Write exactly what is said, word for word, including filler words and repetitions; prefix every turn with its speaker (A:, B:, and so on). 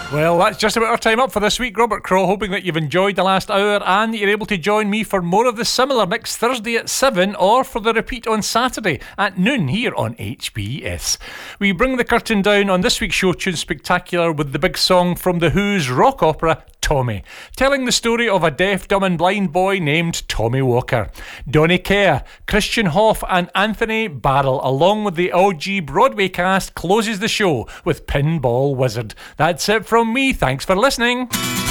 A: Well, that's just about our time up for this week, Robert Crow. Hoping that you've enjoyed the last hour and that you're able to join me for more of the similar next Thursday at seven or for the repeat on Saturday at noon here on H B S. We bring the curtain down on this week's Show Tunes Spectacular with the big song from The Who's rock opera Tommy, telling the story of a deaf, dumb and blind boy named Tommy Walker. Donny Kerr, Christian Hoff and Anthony Barrell, along with the O G Broadway cast, closes the show with Pinball Wizard. That's it from me. Thanks for listening.